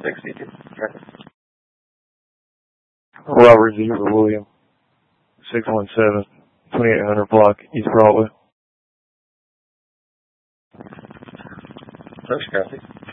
62. Traffic. Robert Zebra William, 617, 2800 block, East Broadway. First traffic.